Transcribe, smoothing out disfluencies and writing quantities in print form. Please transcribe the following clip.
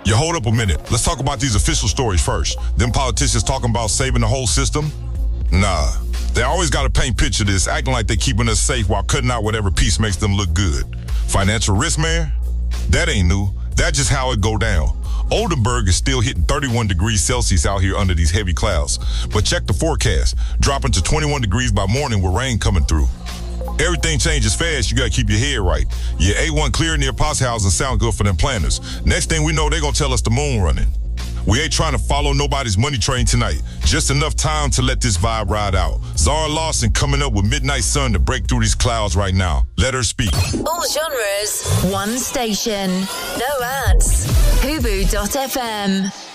You hold up a minute. Let's talk about these official stories first. Them politicians talking about saving the whole system? Nah. They always got to paint picture of this, acting like they keeping us safe while cutting out whatever piece makes them look good. Financial risk, man? That ain't new. That's just how it go down. Oldenburg is still hitting 31 degrees Celsius out here under these heavy clouds. But check the forecast, dropping to 21 degrees by morning with rain coming through. Everything changes fast, you gotta keep your head right. Your A1 clear near Potts housing sound good for them planners. Next thing we know, they gonna tell us the moon running. We ain't trying to follow nobody's money train tonight. Just enough time to let this vibe ride out. Zara Lawson coming up with Midnight Sun to break through these clouds right now. Let her speak. All genres, one station. No ads. Hubu.fm.